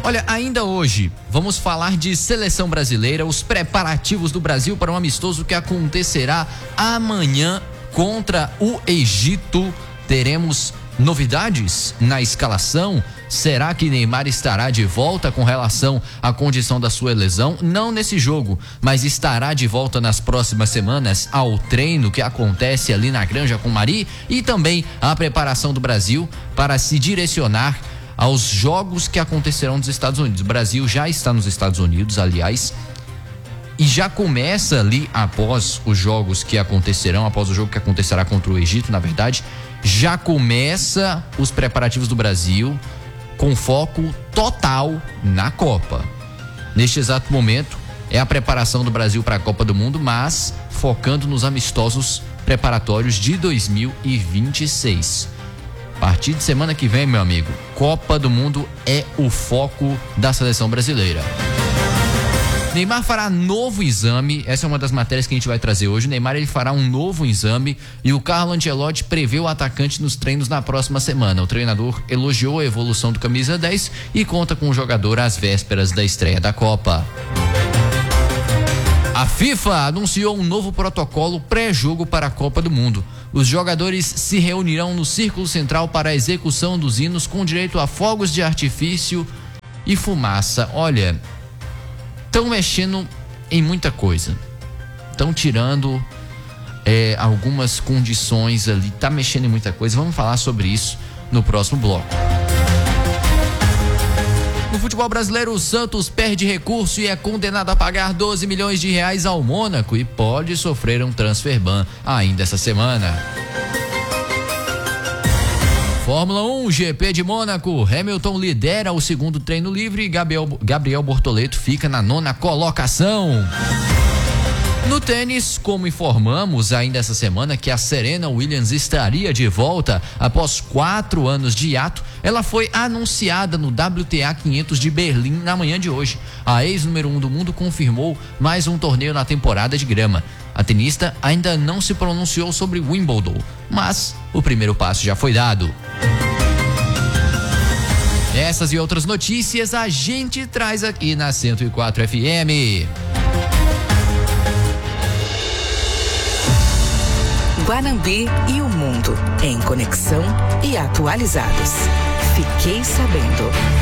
Olha, ainda hoje, vamos falar de seleção brasileira, os preparativos do Brasil para um amistoso que acontecerá amanhã contra o Egito. Teremos novidades na escalação? Será que Neymar estará de volta com relação à condição da sua lesão? Não nesse jogo, mas estará de volta nas próximas semanas ao treino que acontece ali na Granja Comari e também a preparação do Brasil para se direcionar aos jogos que acontecerão nos Estados Unidos. O Brasil já está nos Estados Unidos, aliás, e já começa ali após os jogos que acontecerão, após o jogo que acontecerá contra o Egito, na verdade, já começa os preparativos do Brasil com foco total na Copa. Neste exato momento, é a preparação do Brasil para a Copa do Mundo, mas focando nos amistosos preparatórios de 2026. A partir de semana que vem, meu amigo, Copa do Mundo é o foco da seleção brasileira. Neymar fará novo exame, essa é uma das matérias que a gente vai trazer hoje. O Neymar ele fará um novo exame e o Carlo Ancelotti prevê o atacante nos treinos na próxima semana. O treinador elogiou a evolução do camisa 10 e conta com o jogador às vésperas da estreia da Copa. A FIFA anunciou um novo protocolo pré-jogo para a Copa do Mundo. Os jogadores se reunirão no Círculo Central para a execução dos hinos com direito a fogos de artifício e fumaça. Olha, estão mexendo em muita coisa. Estão tirando algumas condições ali. Tá mexendo em muita coisa. Vamos falar sobre isso no próximo bloco. No futebol brasileiro, o Santos perde recurso e é condenado a pagar 12 milhões de reais ao Mônaco e pode sofrer um transfer ban ainda essa semana. Fórmula 1, GP de Mônaco, Hamilton lidera o segundo treino livre e Gabriel Bortoleto fica na 9ª colocação. No tênis, como informamos ainda essa semana que a Serena Williams estaria de volta após 4 anos de hiato, ela foi anunciada no WTA 500 de Berlim na manhã de hoje. A ex-número 1 do mundo confirmou mais um torneio na temporada de grama. A tenista ainda não se pronunciou sobre Wimbledon, mas o primeiro passo já foi dado. Essas e outras notícias a gente traz aqui na 104 FM. Guanambi e o mundo em conexão e atualizados. Fiquei sabendo.